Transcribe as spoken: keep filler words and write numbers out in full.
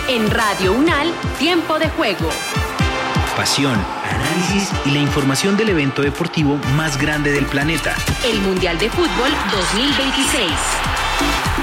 En Radio Unal, Tiempo de Juego. Pasión, análisis y la información del evento deportivo más grande del planeta. El Mundial de Fútbol dos mil veintiséis.